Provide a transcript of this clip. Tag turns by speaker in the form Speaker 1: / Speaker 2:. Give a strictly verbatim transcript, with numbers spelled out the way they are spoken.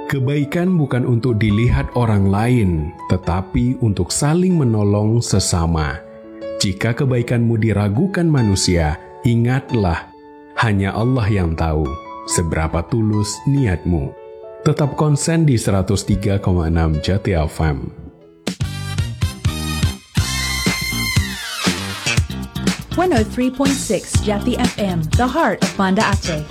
Speaker 1: Kebaikan bukan untuk dilihat orang lain, tetapi untuk saling menolong sesama. Jika kebaikanmu diragukan manusia, ingatlah, hanya Allah yang tahu seberapa tulus niatmu. Tetap konsen di seratus tiga koma enam Jati F M.
Speaker 2: seratus tiga point enam Jati F M, the heart of Banda Aceh.